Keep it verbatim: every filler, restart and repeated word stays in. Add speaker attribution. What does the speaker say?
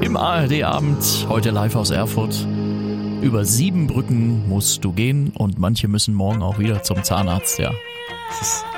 Speaker 1: im A R D-Abend, heute live aus Erfurt. Über sieben Brücken musst du gehen und manche müssen morgen auch wieder zum Zahnarzt, ja. Das ist